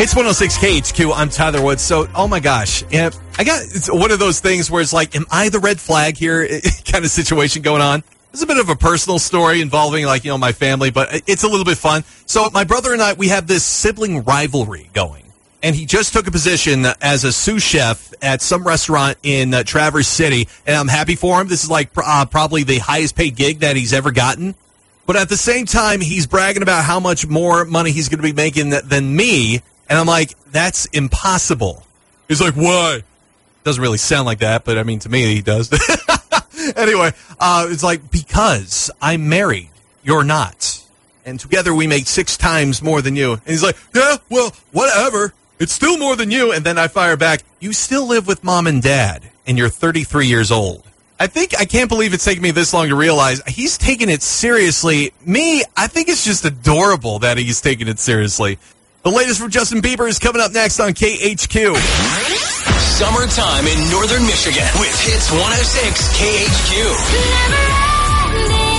It's 106 KHQ. I'm Tyler Woods. So, oh my gosh. It's one of those things where it's like, am I the red flag here kind of situation going on? It's a bit of a personal story involving my family, but it's a little bit fun. So my brother and I, we have this sibling rivalry going. And he just took a position as a sous chef at some restaurant in Traverse City. And I'm happy for him. This is probably the highest paid gig that he's ever gotten. But at the same time, he's bragging about how much more money he's going to be making than me. And I'm like, that's impossible. He's like, why? Doesn't really sound like that, but I mean, to me, he does. Anyway, it's like, because I'm married, you're not. And together we make 6 times more than you. And he's like, yeah, well, whatever. It's still more than you. And then I fire back, you still live with mom and dad, and you're 33 years old. I can't believe it's taken me this long to realize he's taking it seriously. Me, I think it's just adorable that he's taking it seriously. The latest from Justin Bieber is coming up next on KHQ. Summertime in Northern Michigan with Hits 106 KHQ.